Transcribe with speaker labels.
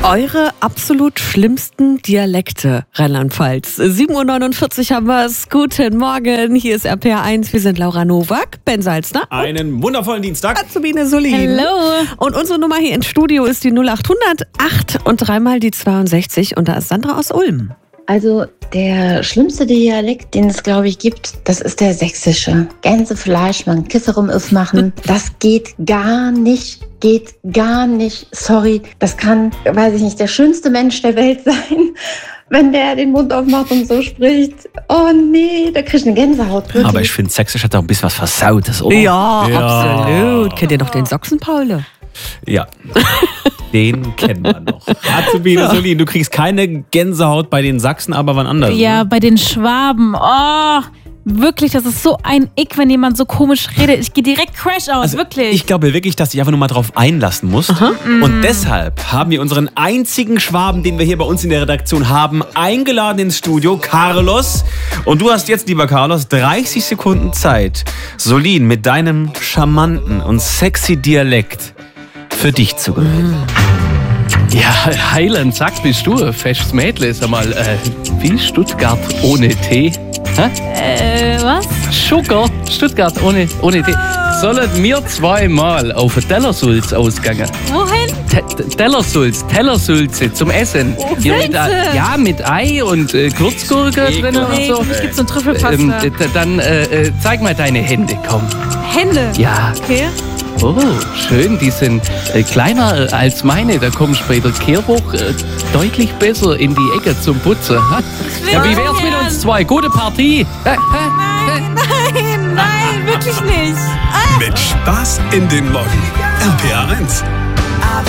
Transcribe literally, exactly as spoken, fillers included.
Speaker 1: Eure absolut schlimmsten Dialekte, Rheinland-Pfalz. sieben Uhr neunundvierzig haben wir es. Guten Morgen, hier ist R P R eins. Wir sind Laura Nowak, Ben Salzner.
Speaker 2: Einen wundervollen Dienstag.
Speaker 1: Azubine Solin.
Speaker 3: Hallo.
Speaker 1: Und unsere Nummer hier ins Studio ist die null acht hundert acht und dreimal die zweiundsechzig. Und da ist Sandra aus Ulm.
Speaker 4: Also der schlimmste Dialekt, den es, glaube ich, gibt, das ist der sächsische. Gänsefleisch, man Kisse rum aufmachen, das geht gar nicht, geht gar nicht. Sorry, das kann, weiß ich nicht, der schönste Mensch der Welt sein, wenn der den Mund aufmacht und so spricht. Oh nee, da krieg ich eine Gänsehaut. Wirklich.
Speaker 2: Aber ich finde, Sächsisch hat auch ein bisschen was Versautes, oder?
Speaker 1: Ja,
Speaker 2: Ja.
Speaker 1: absolut. Kennt ihr noch den Sachsen-Paule?
Speaker 2: Ja. Den kennen wir noch. Azubine Solin, du kriegst keine Gänsehaut bei den Sachsen, aber wann anders.
Speaker 3: Ja, bei den Schwaben. Oh, wirklich, das ist so ein Ick, wenn jemand so komisch redet. Ich gehe direkt Crash aus,
Speaker 2: Also,
Speaker 3: wirklich.
Speaker 2: ich glaube wirklich, dass du dich einfach nur mal drauf einlassen musst. Und deshalb haben wir unseren einzigen Schwaben, den wir hier bei uns in der Redaktion haben, eingeladen ins Studio, Carlos. Und du hast jetzt, lieber Carlos, dreißig Sekunden Zeit, Solin mit deinem charmanten und sexy Dialekt für dich zu gewinnen.
Speaker 5: Ja, Heiland, sag, bist du ein festes Mädel? Sag mal, äh, wie Stuttgart ohne Tee? Hä?
Speaker 3: äh, was?
Speaker 5: Sugar, Stuttgart ohne, ohne Tee. Sollen wir zweimal auf den Tellersulz ausgehen?
Speaker 3: Wohin?
Speaker 5: Te Tellersulz, Tellersulze zum Essen.
Speaker 3: Oh,
Speaker 5: Ja, mit,
Speaker 3: Sülze.
Speaker 5: äh, ja, mit Ei und äh, Gewürzgurke drin und
Speaker 3: Nee,
Speaker 5: so.
Speaker 3: für mich gibt's so Trüffelpasta.
Speaker 5: Ähm, d- dann äh, äh, zeig mal deine Hände, komm.
Speaker 3: Hände.
Speaker 5: Ja.
Speaker 3: Okay.
Speaker 5: Oh, schön, die sind äh, kleiner äh, als meine. Da kommst du bei der Kehrwoch äh, deutlich besser in die Ecke zum Putzen. Ha? Ja, wie wär's mit uns zwei? Gute Partie. Hä? Hä?
Speaker 3: Nein, nein, nein, wirklich nicht.
Speaker 6: Mit Spaß in den Morgen. R P R eins.